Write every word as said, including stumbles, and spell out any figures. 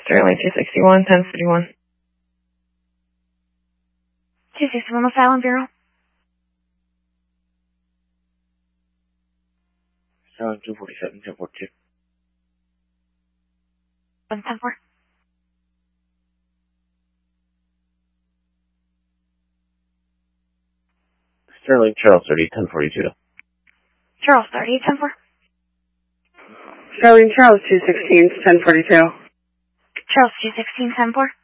Sterling two sixty-one, ten thirty-one. two sixty-one Asylum Bureau. Sterling two forty-seven, ten forty-two. one ten four. Sterling Charles thirty, ten forty-two. Charles thirty, ten four. Sterling Charles two sixteen, ten forty-two. Charles two sixteen, ten four.